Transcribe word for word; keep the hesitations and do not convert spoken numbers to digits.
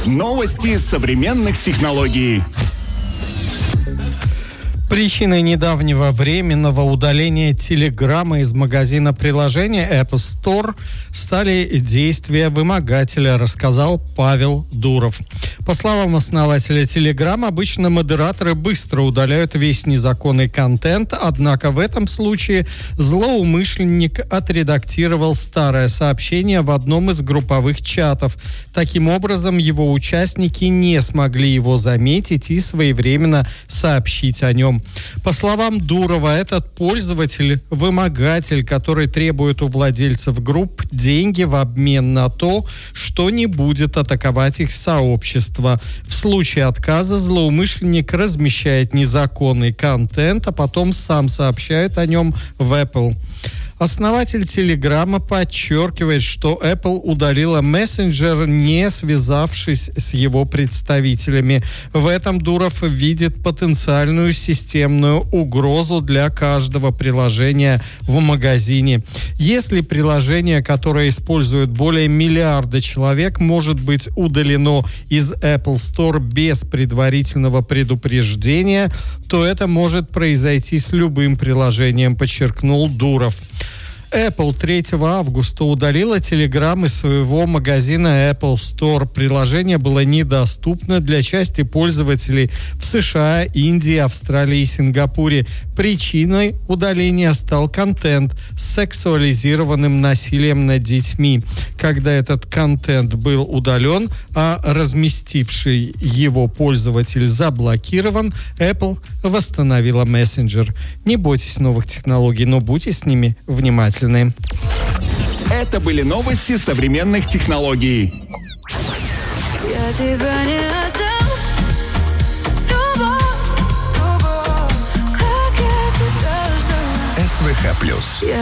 Новости современных технологий. Причиной недавнего временного удаления Телеграма из магазина приложения Apple Store стали действия вымогателя, рассказал Павел Дуров. По словам основателя Телеграма, обычно модераторы быстро удаляют весь незаконный контент, однако в этом случае злоумышленник отредактировал старое сообщение в одном из групповых чатов. Таким образом, его участники не смогли его заметить и своевременно сообщить о нем. По словам Дурова, этот пользователь – вымогатель, который требует у владельцев групп деньги в обмен на то, что не будет атаковать их сообщество. В случае отказа злоумышленник размещает незаконный контент, а потом сам сообщает о нем в Apple. Основатель Телеграма подчеркивает, что Apple удалила мессенджер, не связавшись с его представителями. В этом Дуров видит потенциальную системную угрозу для каждого приложения в магазине. Если приложение, которое использует более миллиарда человек, может быть удалено из Apple Store без предварительного предупреждения, то это может произойти с любым приложением, подчеркнул Дуров. Apple третьего августа удалила Telegram из своего магазина Apple Store. Приложение было недоступно для части пользователей в США, Индии, Австралии и Сингапуре. Причиной удаления стал контент с сексуализированным насилием над детьми. Когда этот контент был удален, а разместивший его пользователь заблокирован, Apple восстановила мессенджер. Не бойтесь новых технологий, но будьте с ними внимательны. Это были новости современных технологий. Я тебя не отдам, любовь, любовь, как я тебя жду. СВХ плюс.